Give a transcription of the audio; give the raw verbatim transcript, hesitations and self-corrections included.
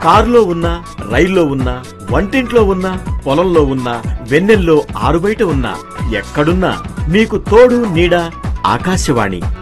కారులో ఉన్నా, రైల్లో ఉన్నా, వంటింట్లో ఉన్నా, పొలంలో ఉన్నా, వెన్నెల్లో ఆరుబయట ఉన్నా, ఎక్కడున్నా మీకు తోడు నీడ ఆకాశవాణి.